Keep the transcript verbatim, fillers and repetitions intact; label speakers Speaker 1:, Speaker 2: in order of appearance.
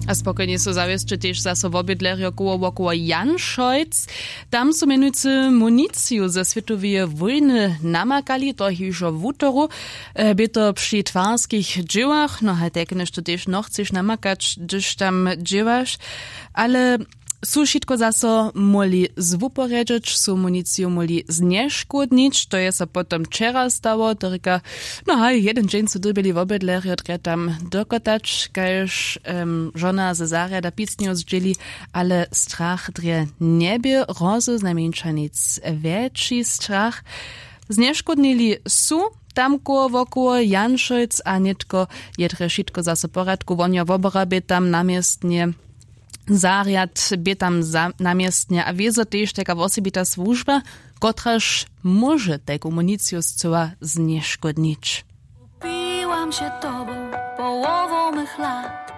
Speaker 1: A spokojnie so zawieszczy też zaso w obydlerju koło wokoło Janšojc. Tam su menujcy municiju ze światowej wojny namakali, to już w utoru. By to przy twarskich dziełach, no a tak nešto też no chcesz namakać, gdyż tam dziewasz, ale su šitko zaso moli zwuporedžić, su municiju moli zneškodnić, to je sa potom včera stało, to reka, no haj, jeden dzień su dobili v obydlerju, tre tam dokotać, kajž um, žona ze zarjada picnju zdželi, ale strach dre nebie, rozu znamenčanic väčší strach. Zneškodnili su, tamko wokoło Janšojc, a netko je tre šitko zaso poradku, vonja voborabie tam namiestnie Zariad by tam za, namiestnie, a wiezo też taka osobita służba, kotraż może tego municiju zcela znieszkodnić.
Speaker 2: Upiłam się tobą połową mych lat,